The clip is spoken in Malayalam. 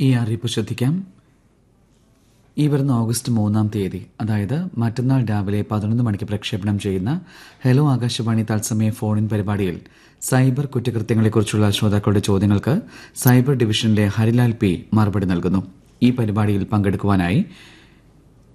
ഈ അറിയിപ്പ് ശ്രദ്ധിക്കാം. ഈ വരുന്ന ഓഗസ്റ്റ് 3 അതായത് മറ്റന്നാൾ രാവിലെ 11 മണിക്ക് പ്രക്ഷേപണം ചെയ്യുന്ന ഹലോ ആകാശവാണി തത്സമയ ഫോൺ ഇൻ പരിപാടിയിൽ സൈബർ കുറ്റകൃത്യങ്ങളെക്കുറിച്ചുള്ള ശ്രോതാക്കളുടെ ചോദ്യങ്ങൾക്ക് സൈബർ ഡിവിഷനിലെ ഹരിലാൽ പി മറുപടി നൽകുന്നു. ഈ പരിപാടിയിൽ പങ്കെടുക്കുവാനായി